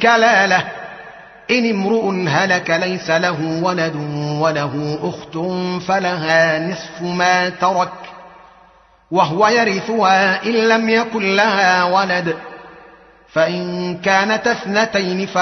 كلالة إن امرؤ هلك ليس له ولد وله أخت فلها نصف ما ترك وهو يرثها إن لم يكن لها ولد فإن كانت اثنتين